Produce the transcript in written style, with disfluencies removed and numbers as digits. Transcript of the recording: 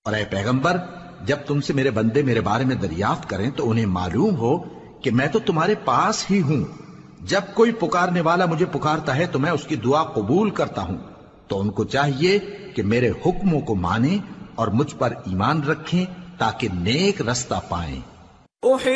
और ए पैगंबर, जब तुमसे मेरे बंदे मेरे बारे में दरियाफ्त करें तो उन्हें मालूम हो कि मैं तो तुम्हारे पास ही हूं। जब कोई पुकारने वाला मुझे पुकारता है तो मैं उसकी दुआ कबूल करता हूं। तो उनको चाहिए कि मेरे हुक्मों को माने और मुझ पर ईमान रखें ताकि नेक रास्ता पाएं।